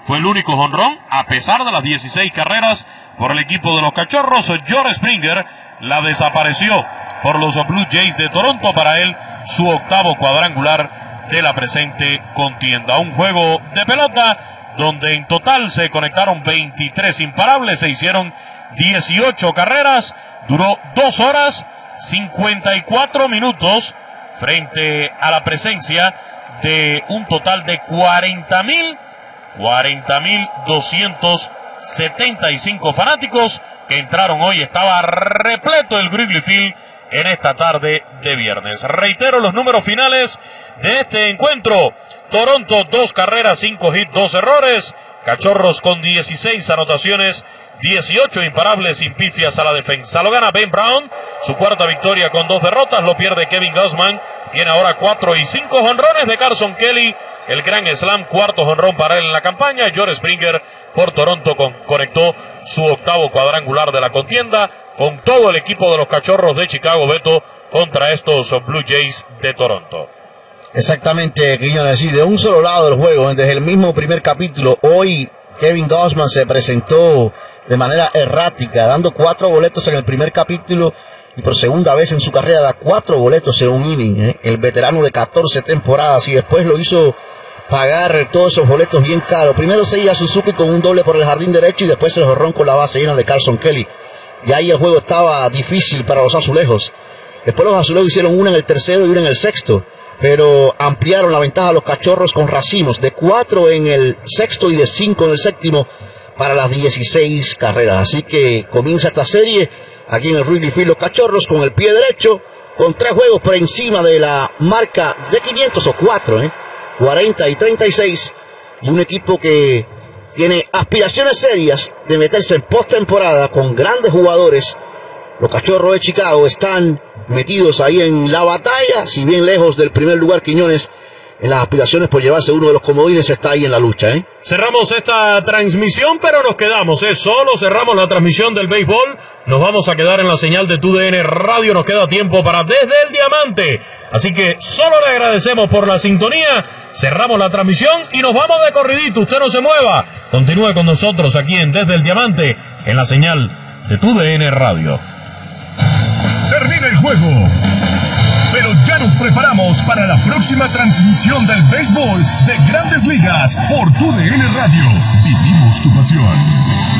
fue el único jonrón, a pesar de las 16 carreras por el equipo de los Cachorros. George Springer la desapareció por los Blue Jays de Toronto. Para él, su octavo cuadrangular de la presente contienda. Un juego de pelota donde en total se conectaron 23 imparables, se hicieron 18 carreras, duró 2 horas 54 minutos frente a la presencia de un total de 40,275 fanáticos que entraron hoy. Estaba repleto el Wrigley Field en esta tarde de viernes. Reitero los números finales de este encuentro. Toronto, 2 carreras, 5 hits, 2 errores. Cachorros con 16 anotaciones, 18 imparables, sin pifias a la defensa. Lo gana Ben Brown, su cuarta victoria con 2 derrotas. Lo pierde Kevin Gausman. Tiene ahora 4 y 5 jonrones de Carson Kelly, el gran slam, cuarto jonrón para él en la campaña. George Springer por Toronto conectó su octavo cuadrangular de la contienda con todo el equipo de los Cachorros de Chicago, Beto, contra estos Blue Jays de Toronto. Exactamente, Quiñones, sí, de un solo lado del juego, desde el mismo primer capítulo. Hoy Kevin Gausman se presentó de manera errática, dando 4 boletos en el primer capítulo, y por segunda vez en su carrera da 4 boletos en un inning, el veterano de 14 temporadas, y después lo hizo pagar todos esos boletos bien caros. Primero Seiya Suzuki con un doble por el jardín derecho, y después el jonrón con la base llena de Carson Kelly. Y ahí el juego estaba difícil para los azulejos. Después los azulejos hicieron una en el tercero y una en el sexto, pero ampliaron la ventaja a los Cachorros con racimos de 4 en el sexto y de 5 en el séptimo para las 16 carreras. Así que comienza esta serie aquí en el Wrigley Field, los Cachorros con el pie derecho, con 3 juegos por encima de la marca de 500 o 4, 40 y 36, y un equipo que tiene aspiraciones serias de meterse en postemporada con grandes jugadores. Los Cachorros de Chicago están metidos ahí en la batalla, si bien lejos del primer lugar. Quiñones, en las aspiraciones por llevarse uno de los comodines, está ahí en la lucha, Cerramos esta transmisión, pero nos quedamos, solo cerramos la transmisión del béisbol. Nos vamos a quedar en la señal de TUDN Radio. Nos queda tiempo para Desde el Diamante, así que solo le agradecemos por la sintonía. Cerramos la transmisión y nos vamos de corridito. Usted no se mueva, continúe con nosotros aquí en Desde el Diamante, en la señal de TUDN Radio. Termina el juego, pero ya nos preparamos para la próxima transmisión del béisbol de Grandes Ligas por TUDN Radio. Vivimos tu pasión.